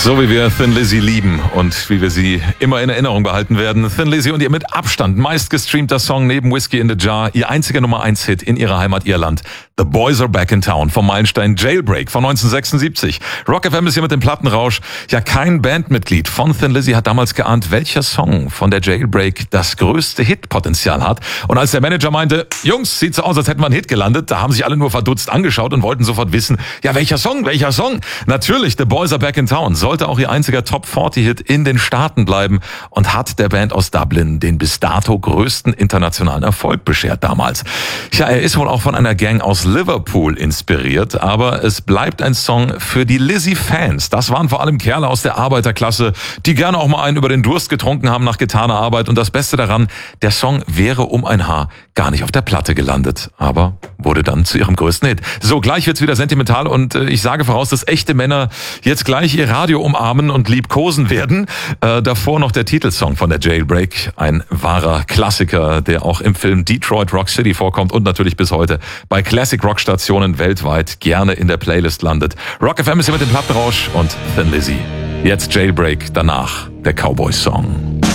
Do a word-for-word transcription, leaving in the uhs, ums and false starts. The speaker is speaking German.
So wie wir Thin Lizzy lieben und wie wir sie immer in Erinnerung behalten werden. Thin Lizzy und ihr mit Abstand meistgestreamter Song neben Whiskey in the Jar, ihr einziger Nummer eins Hit in ihrer Heimat Irland. The Boys Are Back in Town vom Meilenstein Jailbreak von neunzehnhundertsechsundsiebzig. Rock F M ist hier mit dem Plattenrausch. Ja, kein Bandmitglied von Thin Lizzy hat damals geahnt, welcher Song von der Jailbreak das größte Hitpotenzial hat. Und als der Manager meinte, Jungs, sieht so aus, als hätten wir einen Hit gelandet, da haben sich alle nur verdutzt angeschaut und wollten sofort wissen, ja, welcher Song, welcher Song? Natürlich, The Boys Are Back in Town sollte auch ihr einziger Top vierzig Hit in den Staaten bleiben und hat der Band aus Dublin den bis dato größten internationalen Erfolg beschert damals. Ja, er ist wohl auch von einer Gang aus Liverpool inspiriert, aber es bleibt ein Song für die Lizzy-Fans. Das waren vor allem Kerle aus der Arbeiterklasse, die gerne auch mal einen über den Durst getrunken haben nach getaner Arbeit. Und das Beste daran, der Song wäre um ein Haar gar nicht auf der Platte gelandet, aber wurde dann zu ihrem größten Hit. So, gleich wird's wieder sentimental und äh, ich sage voraus, dass echte Männer jetzt gleich ihr Radio umarmen und liebkosen werden. Äh, davor noch der Titelsong von der Jailbreak, ein wahrer Klassiker, der auch im Film Detroit Rock City vorkommt und natürlich bis heute bei Classic Rock Stationen weltweit gerne in der Playlist landet. Rock F M ist hier mit dem Plattenrausch und Thin Lizzy. Jetzt Jailbreak, danach der Cowboy Song.